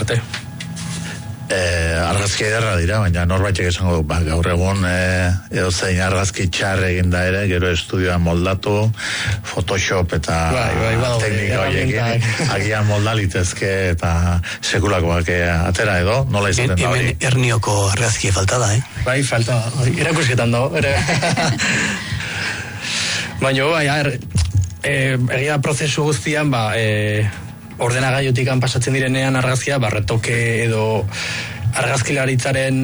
arte. Argazki ederra dira, baina norbaitek esango du, gaur egun edo zein argazki txar eginda ere, gero estudioan moldatu, Photoshop eta teknika horiekin agian moldalitezke eta sekulakoak atera edo, nola izaten da hori? Hemen Ernioko argazki falta da, Bai, falta, erakusketan dago, baina, egia prozesu guztian, ordenagailutik pasatzen direnean argazkia, retoke edo argazkilarien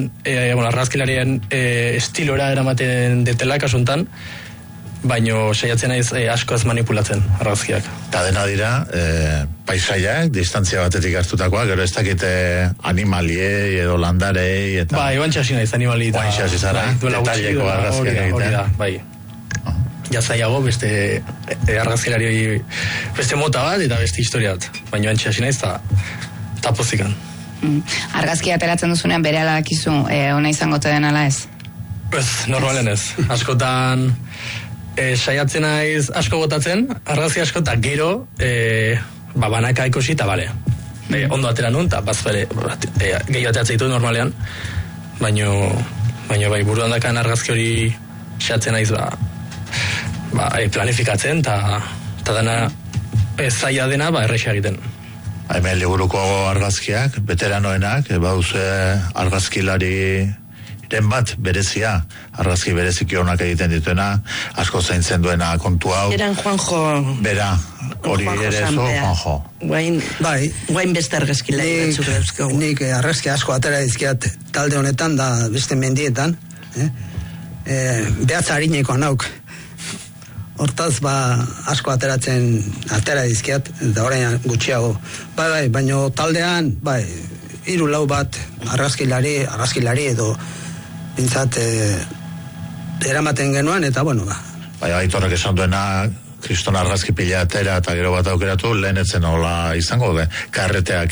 estilora eramaten detela kasuntan, baino saiatzen naiz asko ez manipulatzen argazkiak. Eta dena dira, paisaiak, distantzia batetik hartutakoa, gero ez dakite animaliei edo landarei, eta... Bai, oantxasi naiz animali eta... Oantxasi zara, detaileko argazkiak egiten. Hori da, bai. Jazaiago, beste argazkilari beste mota bat eta beste historia bat. Baina antxe naiz eta pozikan. Argazkia ateratzen duzunean bere alakizu ona izango te den ala ez? Ez, normalen ez. Askotan saiatzen naiz asko botatzen, argazki asko eta gero banaka ikusi eta bale. Ondo atera nun, eta bazpere gehiago ateratzen ditu normalean. Baina bai, buruan dakan argazki hori saiatzen naiz planifikatzen eta dana zaila dena erresa egiten. Hemen liburuko argazkiak, veteranoenak, baduze argazkilariren bat berezia, argazki bereziki honak egiten dituena, asko zaintzen duena kontu hau. Eran Juanjo. Bera, hori ere zo, Juanjo. Guain beste argazkilari batzuk dauzkagu. Nik argazki asko atera dizkiat talde honetan da beste mendietan. Behatza harineko nauk. Hortaz, asko atera dizkiat, eta orain gutxiago. Baina taldean, 3-4 bat argazkilari edo bintzat eramaten genuen, eta bueno, Aitorrek esan duena, kriston argazki pila atera eta gero bat aukeratu, lehen etzen hola izango, karreteak